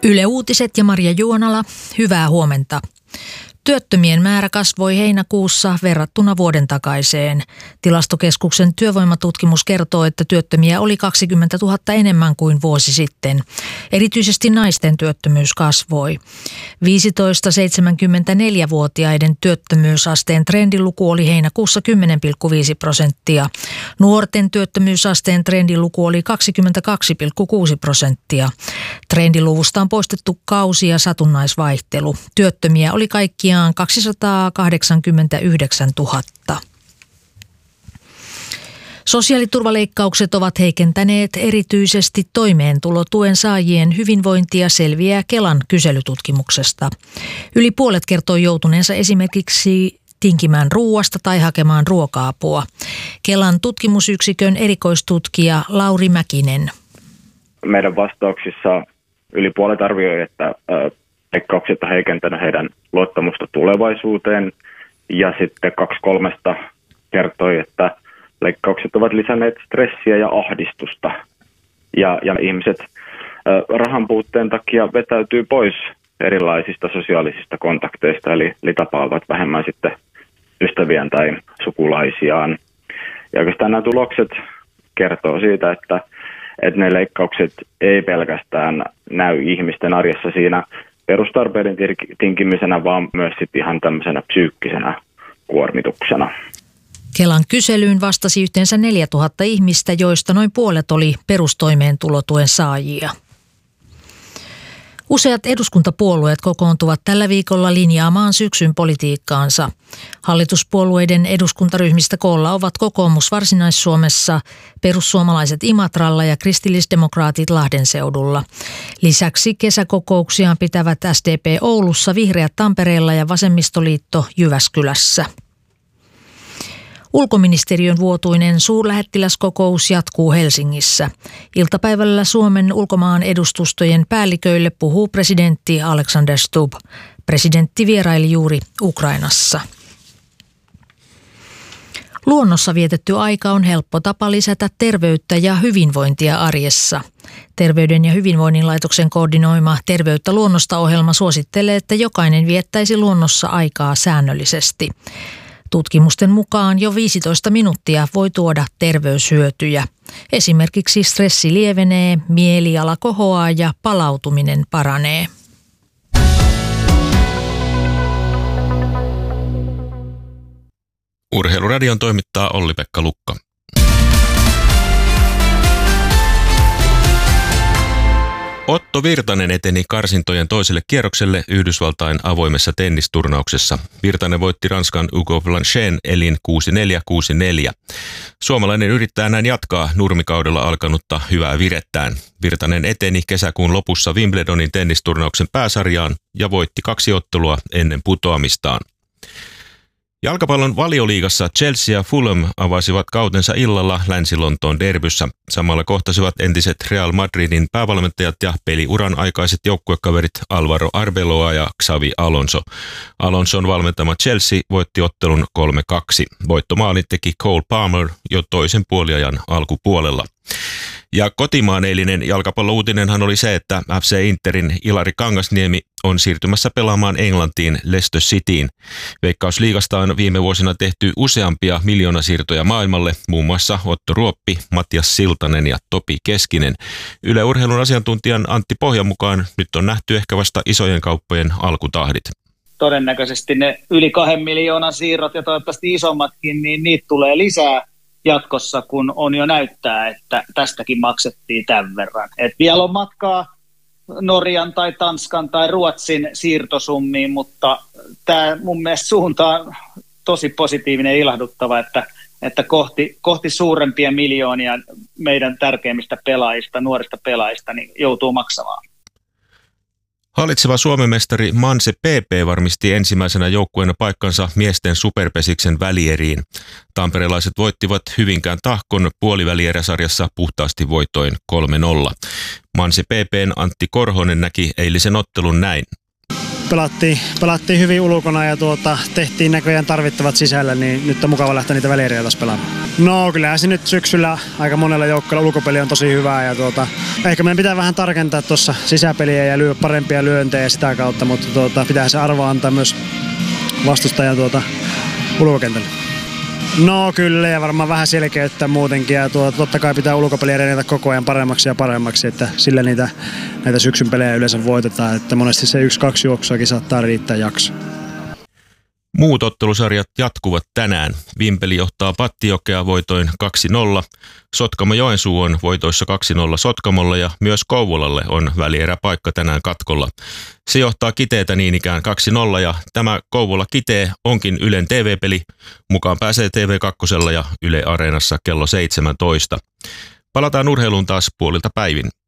Yle Uutiset ja Marja Juonala, hyvää huomenta. Työttömien määrä kasvoi heinäkuussa verrattuna vuoden takaiseen. Tilastokeskuksen työvoimatutkimus kertoo, että työttömiä oli 20 000 enemmän kuin vuosi sitten. Erityisesti naisten työttömyys kasvoi. 15-74-vuotiaiden työttömyysasteen trendiluku oli heinäkuussa 10,5%. Nuorten työttömyysasteen trendiluku oli 22,6%. Trendiluvusta on poistettu kausi- ja satunnaisvaihtelu. Työttömiä oli kaikkiaan 289 000. Sosiaaliturvaleikkaukset ovat heikentäneet erityisesti toimeentulotuen saajien hyvinvointia, selviää Kelan kyselytutkimuksesta. Yli puolet kertoo joutuneensa esimerkiksi tinkimään ruuasta tai hakemaan ruoka-apua. Kelan tutkimusyksikön erikoistutkija Lauri Mäkinen. Meidän vastauksissa yli puolet arvioi, että leikkaukset on heikentänyt heidän luottamusta tulevaisuuteen, ja sitten 2/3 kertoi, että leikkaukset ovat lisänneet stressiä ja ahdistusta, ja ihmiset rahan puutteen takia vetäytyy pois erilaisista sosiaalisista kontakteista, eli tapaavat vähemmän sitten ystäviään tai sukulaisiaan. Ja oikeastaan nämä tulokset kertoo siitä, että ne leikkaukset ei pelkästään näy ihmisten arjessa siinä perustarpeiden tinkimisenä, vaan myös sitten ihan tämmöisenä psyykkisenä kuormituksena. Kelan kyselyyn vastasi yhteensä 4 000 ihmistä, joista noin puolet oli perustoimeentulotuen saajia. Useat eduskuntapuolueet kokoontuvat tällä viikolla linjaamaan syksyn politiikkaansa. Hallituspuolueiden eduskuntaryhmistä koolla ovat kokoomus Varsinais-Suomessa, perussuomalaiset Imatralla ja kristillisdemokraatit Lahden seudulla. Lisäksi kesäkokouksiaan pitävät SDP Oulussa, Vihreät Tampereella ja Vasemmistoliitto Jyväskylässä. Ulkoministeriön vuotuinen suurlähettiläskokous jatkuu Helsingissä. Iltapäivällä Suomen ulkomaan edustustojen päälliköille puhuu presidentti Alexander Stubb. Presidentti vieraili juuri Ukrainassa. Luonnossa vietetty aika on helppo tapa lisätä terveyttä ja hyvinvointia arjessa. Terveyden ja hyvinvoinnin laitoksen koordinoima Terveyttä luonnosta -ohjelma suosittelee, että jokainen viettäisi luonnossa aikaa säännöllisesti. Tutkimusten mukaan jo 15 minuuttia voi tuoda terveyshyötyjä. Esimerkiksi stressi lievenee, mieliala kohoaa ja palautuminen paranee. Urheiluradion toimittaa Olli-Pekka Lukka. Otto Virtanen eteni karsintojen toiselle kierrokselle Yhdysvaltain avoimessa tennisturnauksessa. Virtanen voitti Ranskan Hugo Blanchen elin 6-4, 6-4. Suomalainen yrittää näin jatkaa nurmikaudella alkanutta hyvää virettään. Virtanen eteni kesäkuun lopussa Wimbledonin tennisturnauksen pääsarjaan ja voitti 2 ottelua ennen putoamistaan. Jalkapallon Valioliigassa Chelsea ja Fulham avasivat kautensa illalla Länsi-Lontoon derbyssä. Samalla kohtasivat entiset Real Madridin päävalmentajat ja peliuran aikaiset joukkuekaverit Alvaro Arbeloa ja Xavi Alonso. Alonson valmentama Chelsea voitti ottelun 3-2. Voittomaalin teki Cole Palmer jo toisen puoliajan alkupuolella. Ja kotimaan eilinen jalkapallouutinenhan oli se, että FC Interin Ilari Kangasniemi on siirtymässä pelaamaan Englantiin Leicester Cityin. Veikkausliigasta on viime vuosina tehty useampia miljoonasiirtoja maailmalle, muun muassa Otto Ruoppi, Matias Siltanen ja Topi Keskinen. Yle Urheilun asiantuntijan Antti Pohjan mukaan nyt on nähty ehkä vasta isojen kauppojen alkutahdit. Todennäköisesti ne yli 2 miljoonan siirrot ja toivottavasti isommatkin, niin niitä tulee lisää jatkossa, kun on jo näyttää, että tästäkin maksettiin tämän verran. Et vielä on matkaa Norjan tai Tanskan tai Ruotsin siirtosummiin, mutta tämä mun mielestä suunta on tosi positiivinen ja ilahduttava, että kohti suurempia miljoonia meidän tärkeimmistä pelaajista, nuorista pelaajista, niin joutuu maksamaan. Hallitseva Suomen mestari Manse PP varmisti ensimmäisenä joukkueena paikkansa miesten superpesiksen välieriin. Tamperelaiset voittivat Hyvinkään Tahkon puolivälieräsarjassa puhtaasti voitoin 3-0. Manse PP:n Antti Korhonen näki eilisen ottelun näin. pelattiin hyvin ulkona ja tehtiin näköjään tarvittavat sisällä, niin nyt on mukava lähteä niitä välieriä taas pelaamaan. No kyllähän se nyt syksyllä aika monella joukkueella ulkopeli on tosi hyvää ja ehkä meidän pitää vähän tarkentaa tuossa sisäpeliä ja lyö parempia lyöntejä sitä kautta, mutta pitää se arvo antaa myös vastustajan ulkokentälle. No kyllä, ja varmaan vähän selkeyttä muutenkin, ja totta kai pitää ulkopeliä treenata koko ajan paremmaksi ja paremmaksi, että sillä näitä syksyn pelejä yleensä voitetaan, että monesti se 1-2 juoksuakin saattaa riittää jakso. Muut ottelusarjat jatkuvat tänään. Vimpeli johtaa Pattiokea voitoin 2-0. Sotkamo-Joensuu on voitoissa 2-0 Sotkamolla ja myös Kouvolalle on välieräpaikka tänään katkolla. Se johtaa Kiteetä niin ikään 2-0 ja tämä Kouvola-Kitee onkin Ylen TV-peli. Mukaan pääsee TV2 ja Yle Areenassa kello 17. Palataan urheiluun taas puolilta päivin.